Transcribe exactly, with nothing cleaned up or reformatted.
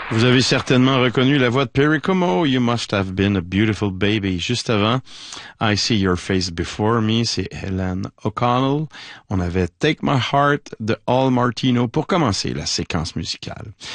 Vous avez certainement reconnu la voix de Perry Como, You Must Have Been a Beautiful Baby. Juste avant, I See Your Face Before Me, c'est Helen O'Connell. On avait Take My Heart de Al Martino pour commencer la séquence musicale.